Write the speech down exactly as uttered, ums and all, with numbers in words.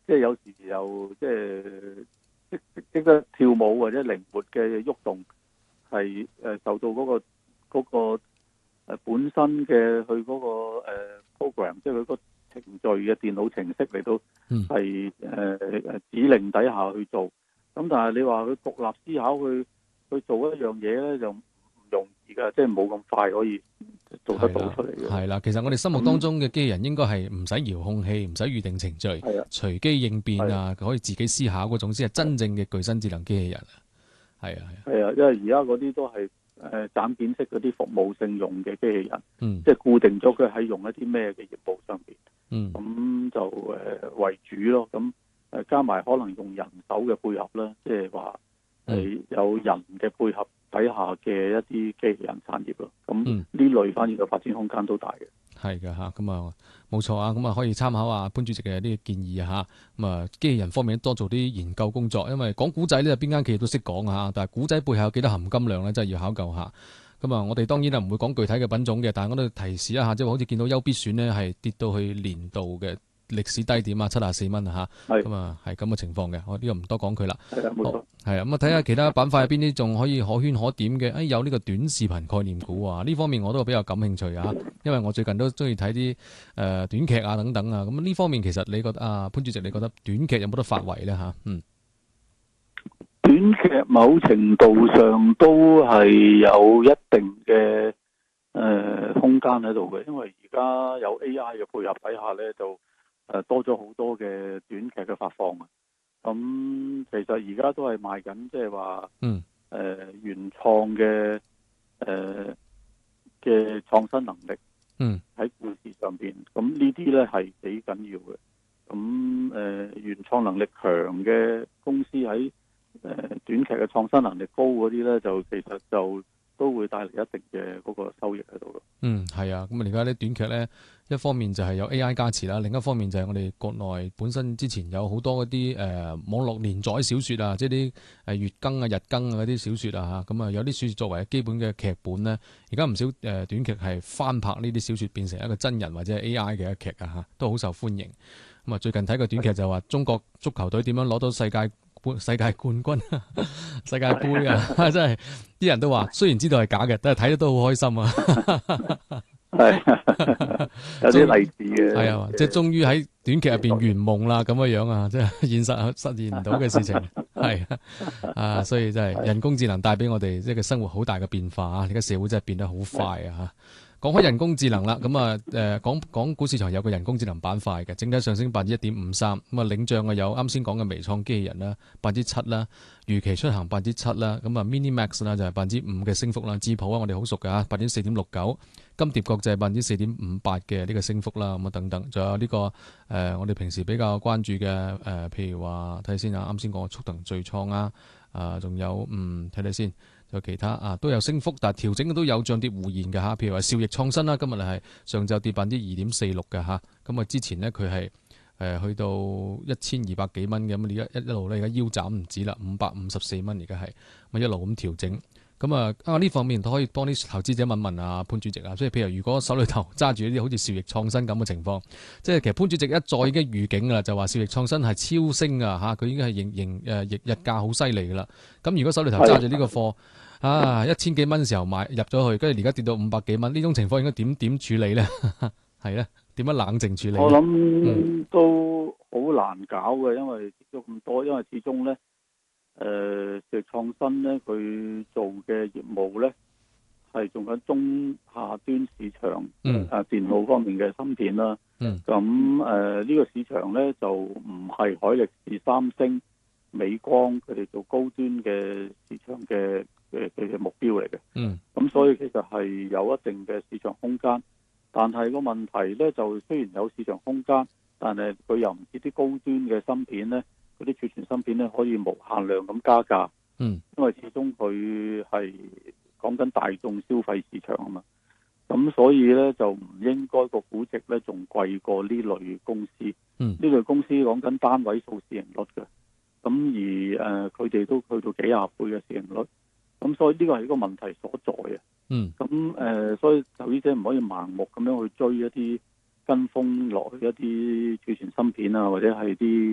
即係有時又即係識識得跳舞或者靈活嘅喐動，係誒受到嗰、個嗰、個誒本身嘅佢嗰個誒 program，即係佢個程序嘅電腦程式嚟到係誒誒指令底下去做。咁但係你話佢獨立思考去去做一樣嘢咧，就唔容易㗎，即係冇咁快可以做得到出嚟嘅。 係啦，其實我哋心目當中嘅機器人應該係唔使遙控器，唔使預定程序，隨機應變啊，可以自己思考嗰種先係真正嘅具身智能機器人啊。係啊，係啊， 係啊，因為而家嗰啲都係誒斬件式嗰啲服務性用嘅機器人， 嗯， 即係固定咗佢喺用一啲咩嘅業務上邊， 嗯， 咁就誒、呃、為主咯。咁誒加埋可能用人手嘅配合啦，即係話係有人嘅配合底下嘅一啲機器人產業咯。咁呢類反而個發展空間都大嘅。 係嘅嚇，咁啊冇錯啊，咁啊可以參考下潘主席嘅呢個建議啊嚇。咁啊機器人方面多做啲研究工作，因為講古仔咧，邊間企業都識講啊，但係古仔背後有幾多含金量咧，真係要考究下。咁啊，我哋當然係唔會講具體嘅品種嘅，但係我都提示一下，即係好似見到優必選呢係跌到去年度嘅歷史低點啊，七十四蚊啊嚇，咁啊係咁嘅情況嘅，我呢個唔多講佢啦。 係啊，冇錯。 係啊，咁啊睇下其他板塊入邊啲仲可以可圈可點嘅，誒、哎、有呢個短視頻概念股啊，呢方面我都比較感興趣啊，因為我最近都中意睇啲誒短劇啊等等啊，咁呢方面其實你覺得啊潘主席，你覺得短劇有冇得發圍咧嚇？嗯， 短劇某程度上都係有一定嘅誒、呃、空間喺度嘅，因為而家有 A I 嘅配合底下咧，就誒多咗好多嘅短劇嘅發放啊。咁其實而家都係賣緊，即係話嗯誒、呃、原創嘅誒嘅創新能力， 嗯喺故事上邊，咁呢啲咧係幾緊要嘅。咁誒、呃、原創能力強嘅公司喺誒、呃、短劇嘅創新能力高嗰啲咧，就其實就都會帶嚟一定嘅嗰個收益喺度咯。 嗯，係啊，咁啊而家啲短劇咧，一方面就係有 A I 加持啦，另一方面就係我哋國內本身之前有好多嗰啲誒網絡連載小說啊，即係啲誒月更啊、日更啊嗰啲小說啊嚇，咁啊有啲小說作為基本嘅劇本咧，而家唔少誒短劇係翻拍呢啲小說變成一個真人或者係 A I 嘅一劇啊嚇，都好受歡迎。咁啊最近睇個短劇就話中國足球隊點樣攞到世界世界冠軍、世界盃啊！真係啲人都話，雖然知道係假嘅，但係睇得都好開心啊！ 係有啲勵志嘅， 係啊，即係終於喺短劇入邊圓夢啦，咁嘅樣啊，即係現實實現唔到嘅事情，係啊，所以真係人工智能帶俾我哋即係生活好大嘅變化啊！而家社會真係變得好快啊！講開人工智能啦，咁啊，誒，港港股市場有個人工智能板塊嘅，整體上升百分之一點五三，咁啊，領漲啊有啱先講嘅微創機器人啦，百分之七啦，預期出行百分之七啦，咁啊 Minimax 啦就係百分之五嘅升幅啦，智普啊我哋好熟嘅吓，百分之四點六九，金蝶國際百分之四點五八嘅呢個升幅啦，咁啊等等，仲有呢、這個誒、呃、我哋平時比較關注嘅誒、呃，譬如話睇下先啊，啱先講嘅速騰最創啊，啊仲有嗯睇睇先。有其他啊都有升幅，但係調整都有漲跌互現嘅嚇。譬如話兆易創新啦，今日係上晝跌百分之二點四六嘅嚇。咁啊之前呢，佢係誒去到一千二百幾蚊嘅，咁而家一一路咧而家腰斬唔止啦，五百五十四蚊而家係咁一路咁調整。咁啊啊呢方面都可以幫啲投資者問問啊潘主席啊，即係譬如如果手裏頭揸住啲好似兆易創新咁嘅情況，即係其實潘主席一再已經預警啦，就話兆易創新係超升啊嚇，佢已經係盈盈誒日價好犀利噶啦。咁如果手裏頭揸住呢個貨啊一千幾蚊嘅時候買入咗去，跟住而家跌到五百幾蚊，呢種情況應該點點處理咧？係咧，點樣冷靜處理？ 我諗都好難搞嘅，因為跌咗咁多，因為始終咧。誒、呃，兆易創新咧，佢做嘅業務咧係做緊中下端市場， 嗯， 啊電腦方面嘅芯片啦， 嗯， 咁誒呢個市場咧就唔係海力士、三星、美光佢哋做高端嘅市場嘅嘅嘅目標嚟嘅， 嗯， 咁所以其實係有一定嘅市場空間，但係個問題咧就雖然有市場空間，但係佢又唔似啲高端嘅芯片咧。嗰啲儲存芯片咧可以無限量咁加價， 嗯，因為始終佢係講緊大眾消費市場啊嘛，咁所以咧就唔應該個估值咧仲貴過呢類公司， 嗯， 呢類公司講緊單位數市盈率嘅，咁而誒佢哋都去到幾廿倍嘅市盈率，咁所以呢個係一個問題所在啊， 嗯， 咁誒、呃、所以投資者唔可以盲目咁樣去追一啲跟風落去一啲儲存芯片啊或者係啲。